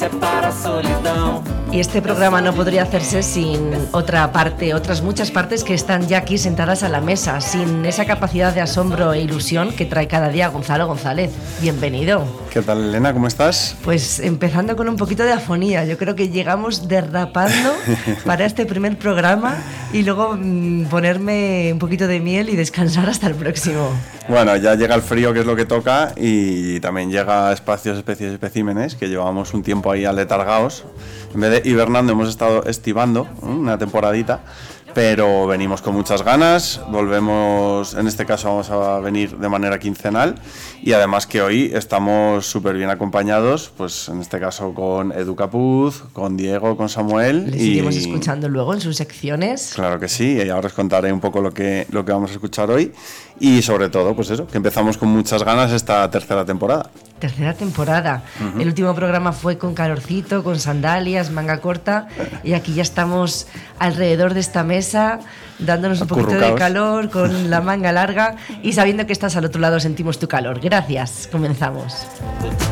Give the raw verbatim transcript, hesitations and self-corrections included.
para a solidão. Y este programa no podría hacerse sin otra parte, otras muchas partes que están ya aquí sentadas a la mesa, sin esa capacidad de asombro e ilusión que trae cada día Gonzalo González. Bienvenido. ¿Qué tal, Elena? ¿Cómo estás? Pues empezando con un poquito de afonía. Yo creo que llegamos derrapando para este primer programa y luego mmm, ponerme un poquito de miel y descansar hasta el próximo. Bueno, ya llega el frío, que es lo que toca, y también llega Espacios, Especies y Especímenes, que llevamos un tiempo ahí aletargados. En vez de hibernando hemos estado estivando, ¿eh? Una temporadita, pero venimos con muchas ganas. Volvemos, en este caso vamos a venir de manera quincenal, y además que hoy estamos súper bien acompañados, pues en este caso con Edu Capuz, con Diego, con Samuel. Les iremos y... escuchando luego en sus secciones. Claro que sí, y ahora os contaré un poco lo que, lo que vamos a escuchar hoy, y sobre todo, pues eso, que empezamos con muchas ganas esta tercera temporada. Tercera temporada. Uh-huh. El último programa fue con calorcito, con sandalias, manga corta, y aquí ya estamos alrededor de esta mesa, dándonos un poquito de calor, con la manga larga, y sabiendo que estás al otro lado sentimos tu calor. Gracias. Comenzamos.